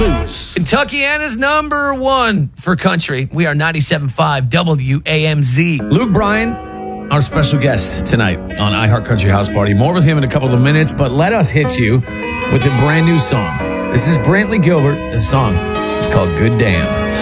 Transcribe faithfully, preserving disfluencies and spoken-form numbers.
Loose. Kentuckiana's number one for country. We are ninety-seven point five W A M Z. Luke Bryan, our special guest tonight on iHeart Country House Party. More with him in a couple of minutes, but let us hit you with a brand new song. This is Brantley Gilbert. The song is called Good Damn.